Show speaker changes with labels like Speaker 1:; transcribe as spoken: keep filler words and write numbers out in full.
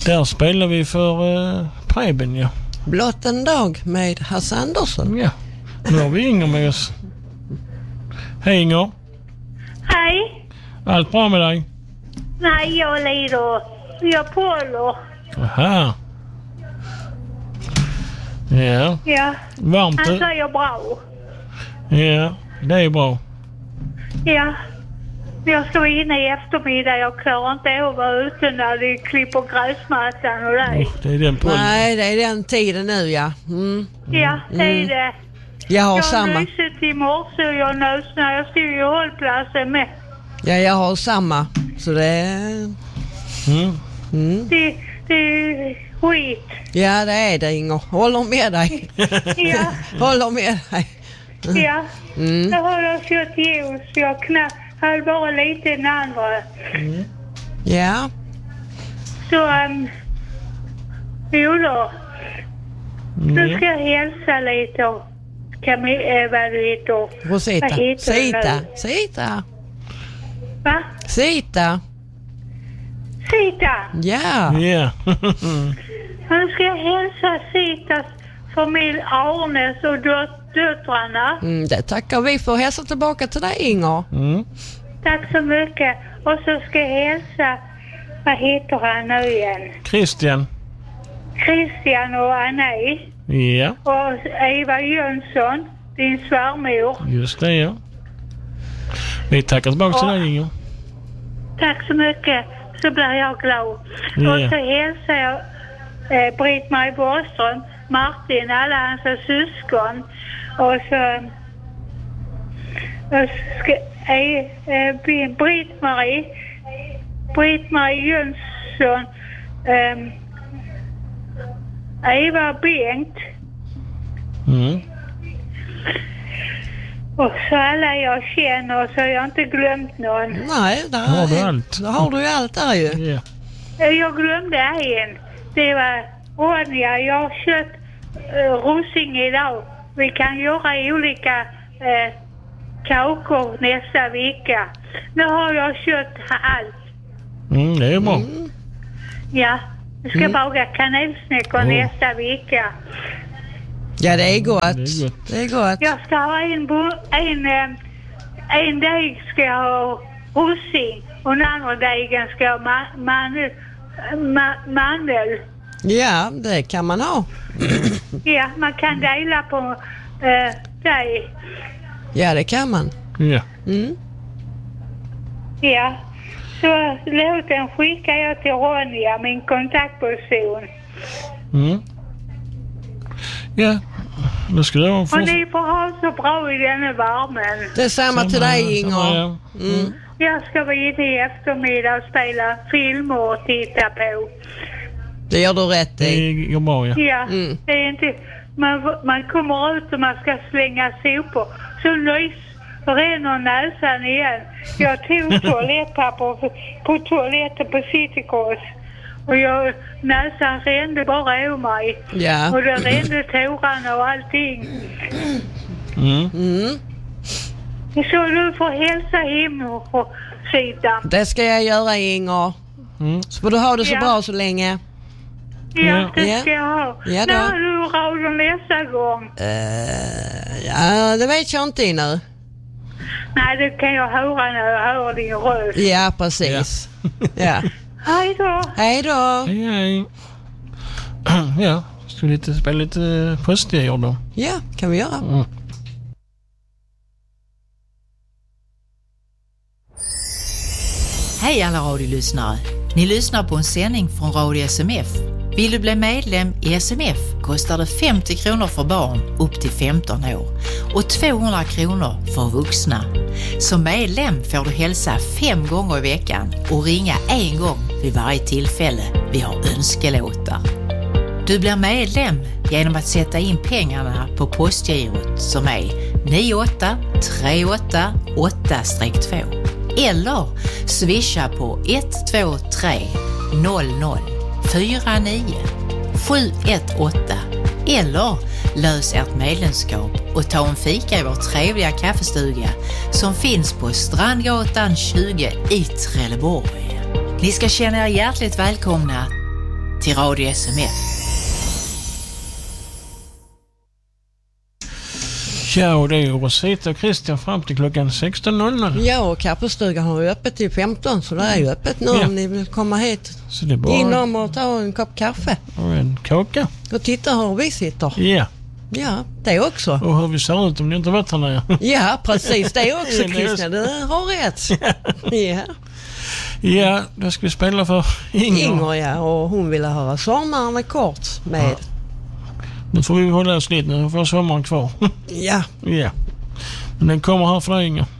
Speaker 1: Där spelar vi för uh, Preben, ja.
Speaker 2: Blott en dag med Hasse Andersson.
Speaker 1: Ja, nu har vi Inger med oss. Hej Inger.
Speaker 3: Hej.
Speaker 1: Allt bra med dig?
Speaker 3: Nej, jag lider. Jag pålar.
Speaker 1: Aha. Ja.
Speaker 3: Ja.
Speaker 1: Varmt.
Speaker 3: Han säger bra.
Speaker 1: Ja, det är bra.
Speaker 3: Ja. Jag ska inne i eftermiddag. Jag klarar inte av att vara ute när de klipper gräsmattan och det.
Speaker 1: Oh, det är den på.
Speaker 2: Nej, det är den tiden nu, ja. Mm.
Speaker 3: Ja, det är det.
Speaker 2: Jag har
Speaker 3: jag
Speaker 2: samma.
Speaker 3: Jag nyset i morse och jag nös när jag stod i hållplatsen med.
Speaker 2: Ja, jag har samma. Så det är...
Speaker 1: Mm.
Speaker 2: Mm.
Speaker 3: Det, det är skit.
Speaker 2: Ja, det är det, Inger. Håller med dig.
Speaker 3: Ja.
Speaker 2: Håller med dig.
Speaker 3: Ja.
Speaker 2: Mm.
Speaker 3: Jag har då kört ljus. Jag knä, höll bara lite den andra.
Speaker 1: Mm.
Speaker 2: Ja.
Speaker 3: Så, um, jo då.
Speaker 1: Mm.
Speaker 3: Nu ska jag hälsa lite och kan vi, äh, vad du heter.
Speaker 2: Rosita.
Speaker 3: Vad heter
Speaker 2: Sita.
Speaker 3: du?
Speaker 2: Sita.
Speaker 3: Va?
Speaker 2: Sita.
Speaker 3: Sita.
Speaker 2: Ja.
Speaker 1: Ja.
Speaker 3: Nu ska jag hälsa Sitas familj Arnes och döt- döttrarna.
Speaker 2: Mm, det tackar vi för. Hälsa tillbaka till dig, Inger.
Speaker 1: Mm.
Speaker 3: Tack så mycket. Och så ska jag hälsa, vad heter han nu igen?
Speaker 1: Christian.
Speaker 3: Christian och Annie.
Speaker 1: Ja.
Speaker 3: Och Eva Jönsson, din svärmor.
Speaker 1: Just det, ja. Vi tackar tillbaka till dig, Inger.
Speaker 3: Tack så mycket. Så blir jag glad.
Speaker 1: Ja.
Speaker 3: Och så hälsar jag eh, Britt-Marie Borström, Martin, alla hans syskon. Och så, och så ska eh, eh, Britt-Marie Britt-Marie Jönsson, eh, Eva Bengt.
Speaker 1: Mm.
Speaker 3: Och så alla jag känner, så har jag inte glömt någon.
Speaker 2: Nej, där
Speaker 1: Har du
Speaker 2: är-
Speaker 1: allt?
Speaker 2: Då har du ju allt där ju.
Speaker 1: Ja.
Speaker 3: Jag glömde en. Det var Ronja. Jag har köpt uh, russin idag. Vi kan göra olika uh, kakor nästa vecka. Nu har jag köpt allt.
Speaker 1: Mm, det är bra.
Speaker 2: Mm.
Speaker 3: Ja, jag ska
Speaker 2: Mm.
Speaker 3: baka kanelsnäckor
Speaker 1: Oh.
Speaker 3: nästa vecka.
Speaker 2: Ja, det är gott.
Speaker 1: Det är gott.
Speaker 2: Det är gott.
Speaker 3: Jag ska ha en, bo- en, uh, en deg ska jag ha russin. Och den andra degen ska jag ha ma- mandel. Ma- mandel.
Speaker 2: Ja, det kan man ha.
Speaker 3: Ja, man kan dela på uh, dig.
Speaker 2: Ja, det kan man.
Speaker 1: Ja.
Speaker 2: Mm.
Speaker 3: Ja, så låten skickar jag till Ronja, min kontaktperson.
Speaker 1: Mm. Ja. Då ska du ha
Speaker 3: Och
Speaker 1: för...
Speaker 3: ni får ha så bra i denna värmen.
Speaker 2: Det är samma till dig, Inger.
Speaker 1: Samma, ja.
Speaker 2: Mm.
Speaker 3: Jag ska vara inne i eftermiddag och spela filmer och titta på.
Speaker 2: Det gör du rätt i.
Speaker 1: Det går bra, ja.
Speaker 3: Ja,
Speaker 2: Mm.
Speaker 3: det är inte... Man, man kommer ut och man ska slänga sopor. Så nys ränner näsan igen. Jag tog toalettpapper på toaletten på Citycross. Och jag, näsan rände bara ur mig.
Speaker 2: Ja.
Speaker 3: Och det rände tårarna och allting.
Speaker 1: Mm.
Speaker 2: Mm.
Speaker 3: Så du får hälsa hem och Sita.
Speaker 2: Det ska jag göra, Inger.
Speaker 1: Mm.
Speaker 2: Så får du ha det så
Speaker 3: Ja.
Speaker 2: bra så länge.
Speaker 3: Ja, det
Speaker 2: Ja.
Speaker 3: ska jag ha.
Speaker 2: Ja då.
Speaker 3: När du radio nästa gång?
Speaker 2: Uh, ja, det vet jag inte nu.
Speaker 3: Nej, det kan jag höra när jag hör din röst.
Speaker 2: Ja, precis. Ja.
Speaker 3: Hej då.
Speaker 2: Hej då.
Speaker 1: Hej, hej. Ja, ska vi lite, spela lite postgrejer då?
Speaker 2: Ja, kan vi göra.
Speaker 1: Mm.
Speaker 4: Hej alla radiolyssnare! Ni lyssnar på en sändning från Radio S M F. Vill du bli medlem i S M F kostar det femtio kronor för barn upp till femton år och tvåhundra kronor för vuxna. Som medlem får du hälsa fem gånger i veckan och ringa en gång vid varje tillfälle vi har önskelåtar. Du blir medlem genom att sätta in pengarna på postgirot som är nio åtta tre åtta åtta två eller swisha på ett två tre noll noll fyra nio sju ett åtta eller lös ert medlemskap och ta en fika i vår trevliga kaffestuga som finns på Strandgatan tjugo i Trelleborg. Ni ska känna er hjärtligt välkomna till Radio S M F.
Speaker 1: Ja, och det är ju Rosita och Christian fram till klockan sexton noll noll.
Speaker 2: Ja, och kaffestugan har ju öppet till femton, så det är ju öppet nu
Speaker 1: Ja.
Speaker 2: om ni vill komma hit.
Speaker 1: Så det är bara
Speaker 2: Inom och ta en kopp kaffe
Speaker 1: och en kaka.
Speaker 2: och titta hur vi sitter.
Speaker 1: Ja,
Speaker 2: Ja, det också.
Speaker 1: och hur vi ser ut om ni inte varit här nere.
Speaker 2: Ja, precis. Det också,
Speaker 1: Ja, det är
Speaker 2: Christian. Du har rätt. Ja.
Speaker 1: Ja, då ska vi spela för Inger.
Speaker 2: Inger, ja. Och hon ville höra Sommaren är kort med.
Speaker 1: Nu får vi hålla oss lite, nu får sommaren kvar.
Speaker 2: Ja.
Speaker 1: Ja, men den kommer här för dig, Inger.